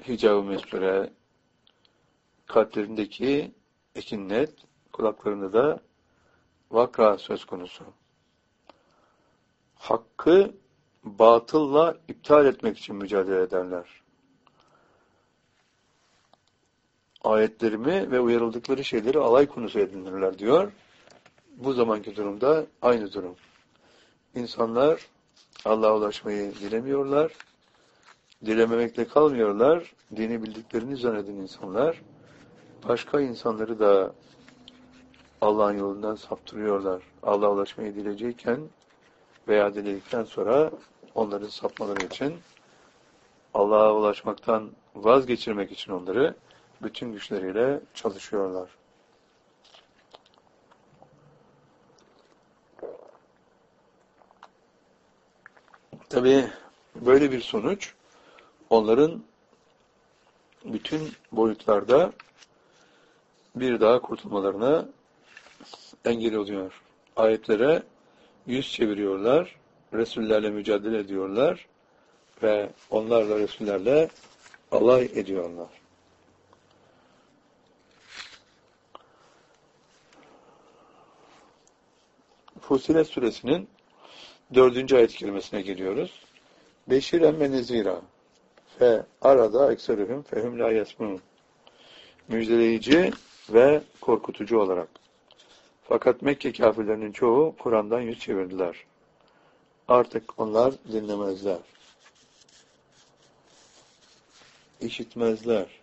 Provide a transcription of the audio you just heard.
hicab-ı mesture, kalplerindeki ekinnet, kulaklarında da vakra söz konusu. Hakkı batılla iptal etmek için mücadele ederler. Ayetlerimi ve uyarıldıkları şeyleri alay konusu edinirler diyor. Bu zamanki durumda aynı durum. İnsanlar Allah'a ulaşmayı dilemiyorlar. Dilememekle kalmıyorlar. Dini bildiklerini zanneden insanlar başka insanları da Allah'ın yolundan saptırıyorlar. Allah'a ulaşmayı dileyecekken veya diledikten sonra onların sapmaları için, Allah'a ulaşmaktan vazgeçirmek için onları bütün güçleriyle çalışıyorlar. Tabii böyle bir sonuç onların bütün boyutlarda bir daha kurtulmalarına engel oluyor. Ayetlere yüz çeviriyorlar, Resullerle mücadele ediyorlar ve onlarla, Resullerle alay ediyorlar. Fussilet suresinin 4. ayet-i kerimesine geliyoruz. Beşiren ve nezira fe arada ekserühüm fehum la yesmun. Müjdeleyici ve korkutucu olarak. Fakat Mekke kafirlerinin çoğu Kur'an'dan yüz çevirdiler. Artık onlar dinlemezler. İşitmezler.